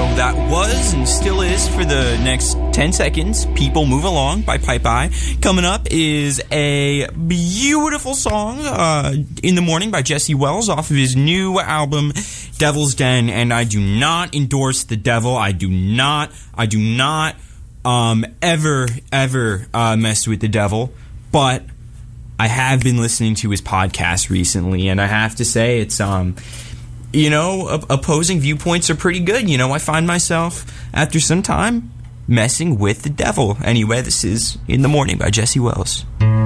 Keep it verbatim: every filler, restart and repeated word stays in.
that was and still is for the next ten seconds. People Move Along by Pipe Eye. Coming up is a beautiful song, uh, In the Morning by Jesse Wells off of his new album, Devil's Den. And I do not endorse the devil. I do not, I do not um, ever, ever uh, mess with the devil. But I have been listening to his podcast recently, and I have to say it's... um. You know, opposing viewpoints are pretty good. You know, I find myself, after some time, messing with the devil. Anyway, this is In the Morning by Jesse Wells.